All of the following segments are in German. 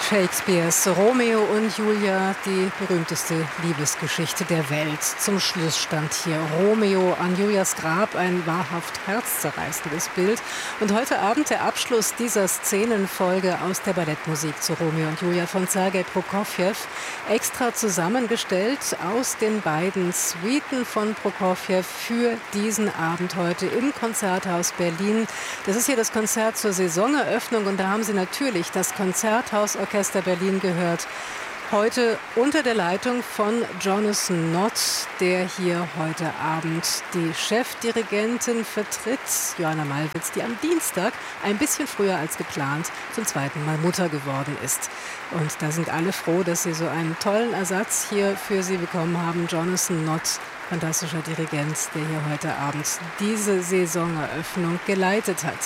Shakespeares Romeo und Julia, die berühmteste Liebesgeschichte der Welt. Zum Schluss stand hier Romeo an Julias Grab, ein wahrhaft herzzerreißendes Bild. Und heute Abend der Abschluss dieser Szenenfolge aus der Ballettmusik zu Romeo und Julia von Sergei Prokofjew, extra zusammengestellt aus den beiden Suiten von Prokofjew für diesen Abend heute im Konzerthaus Berlin. Das ist hier das Konzert zur Saisoneröffnung und da haben Sie natürlich das Konzerthausorchester Berlin gehört. Heute unter der Leitung von Jonathan Nott, der hier heute Abend die Chefdirigentin vertritt, Joanna Malwitz, die am Dienstag ein bisschen früher als geplant zum zweiten Mal Mutter geworden ist. Und da sind alle froh, dass sie so einen tollen Ersatz hier für sie bekommen haben. Jonathan Nott, fantastischer Dirigent, der hier heute Abend diese Saisoneröffnung geleitet hat.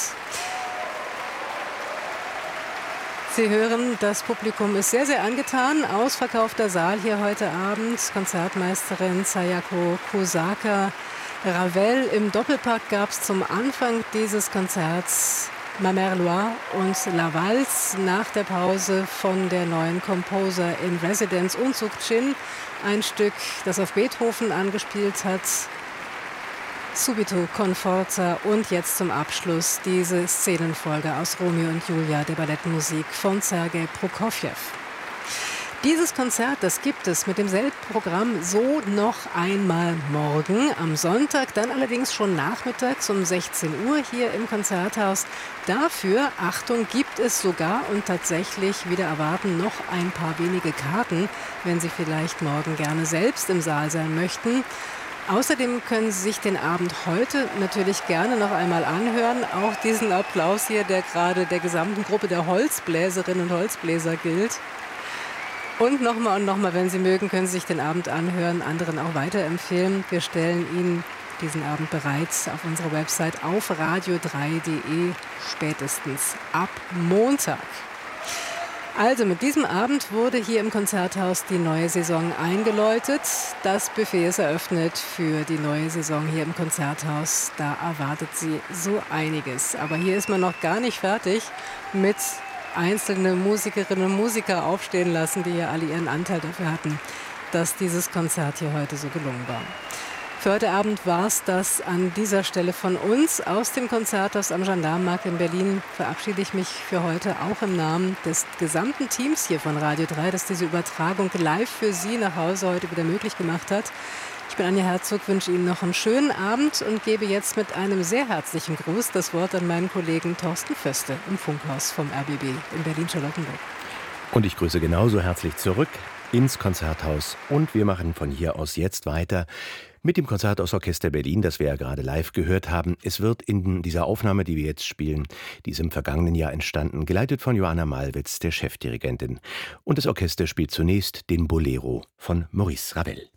Sie hören, das Publikum ist sehr, sehr angetan. Ausverkaufter Saal hier heute Abend. Konzertmeisterin Sayako Kusaka. Ravel im Doppelpack gab es zum Anfang dieses Konzerts. Ma Mère Loire und La Valse nach der Pause von der neuen Composer in Residence und Chin. Ein Stück, das auf Beethoven angespielt hat. Subito con forza und jetzt zum Abschluss diese Szenenfolge aus Romeo und Julia der Ballettmusik von Sergei Prokofjew. Dieses Konzert, das gibt es mit demselben Programm so noch einmal morgen am Sonntag, dann allerdings schon nachmittags um 16 Uhr hier im Konzerthaus. Dafür, Achtung, gibt es sogar und tatsächlich wieder erwarten noch ein paar wenige Karten, wenn Sie vielleicht morgen gerne selbst im Saal sein möchten. Außerdem können Sie sich den Abend heute natürlich gerne noch einmal anhören. Auch diesen Applaus hier, der gerade der gesamten Gruppe der Holzbläserinnen und Holzbläser gilt. Und nochmal, wenn Sie mögen, können Sie sich den Abend anhören, anderen auch weiterempfehlen. Wir stellen Ihnen diesen Abend bereits auf unserer Website auf radio3.de spätestens ab Montag. Also mit diesem Abend wurde hier im Konzerthaus die neue Saison eingeläutet. Das Buffet ist eröffnet für die neue Saison hier im Konzerthaus. Da erwartet Sie so einiges. Aber hier ist man noch gar nicht fertig mit einzelne Musikerinnen und Musiker aufstehen lassen, die ja alle ihren Anteil dafür hatten, dass dieses Konzert hier heute so gelungen war. Für heute Abend war es das an dieser Stelle von uns. Aus dem Konzerthaus am Gendarmenmarkt in Berlin verabschiede ich mich für heute auch im Namen des gesamten Teams hier von Radio 3, das diese Übertragung live für Sie nach Hause heute wieder möglich gemacht hat. Ich bin Anja Herzog, wünsche Ihnen noch einen schönen Abend und gebe jetzt mit einem sehr herzlichen Gruß das Wort an meinen Kollegen Thorsten Föste im Funkhaus vom RBB in Berlin-Charlottenburg. Und ich grüße genauso herzlich zurück ins Konzerthaus und wir machen von hier aus jetzt weiter mit dem Konzerthausorchester Berlin, das wir ja gerade live gehört haben. Es wird in dieser Aufnahme, die wir jetzt spielen, die ist im vergangenen Jahr entstanden, geleitet von Joanna Malwitz, der Chefdirigentin. Und das Orchester spielt zunächst den Bolero von Maurice Ravel.